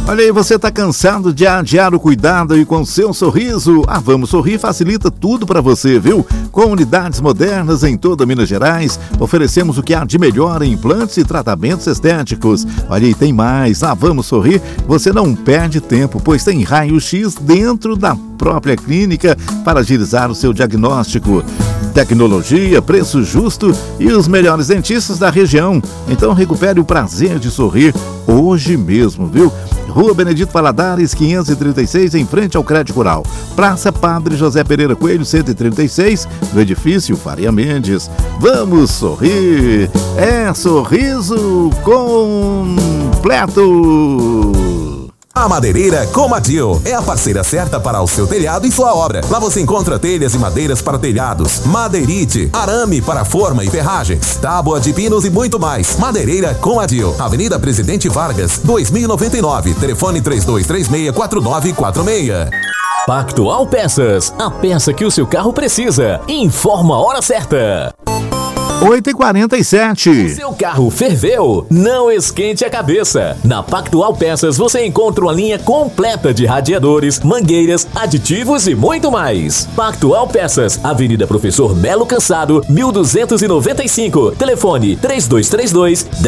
Olha aí, você tá cansado de adiar o cuidado e com seu sorriso? A Vamos Sorrir facilita tudo para você, viu? Com unidades modernas em toda Minas Gerais, oferecemos o que há de melhor em implantes e tratamentos estéticos. Olha aí, tem mais. A Vamos Sorrir, você não perde tempo, pois tem raio-x dentro da própria clínica para agilizar o seu diagnóstico. Tecnologia, preço justo e os melhores dentistas da região. Então recupere o prazer de sorrir hoje mesmo, viu? Rua Benedito Valadares, 536, em frente ao Crédito Rural. Praça Padre José Pereira Coelho, 136, no edifício Faria Mendes. Vamos sorrir! É sorriso completo! A Madeireira Comadil é a parceira certa para o seu telhado e sua obra. Lá você encontra telhas e madeiras para telhados, madeirite, arame para forma e ferragens, tábua de pinos e muito mais. Madeireira Comadil, Avenida Presidente Vargas, 2099, telefone 3236-4946. Pactual Peças, a peça que o seu carro precisa. Informa a hora certa. 8h47. Seu carro ferveu? Não esquente a cabeça. Na Pactual Peças você encontra uma linha completa de radiadores, mangueiras, aditivos e muito mais. Pactual Peças, Avenida Professor Melo Cansado, 1295. Telefone 3232